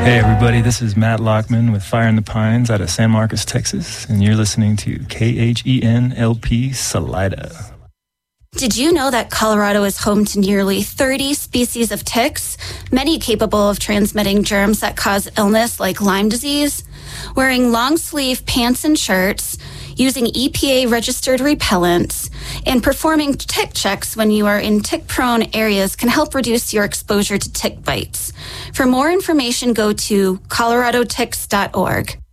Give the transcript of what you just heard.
Hey everybody, this is Matt Lockman with Fire in the Pines out of San Marcos, Texas, and you're listening to KHEN-LP Salida. Did you know that Colorado is home to nearly 30 species of ticks, many capable of transmitting germs that cause illness like Lyme disease? Wearing long-sleeve pants and shirts, using EPA-registered repellents, and performing tick checks when you are in tick-prone areas can help reduce your exposure to tick bites. For more information, go to coloradoticks.org.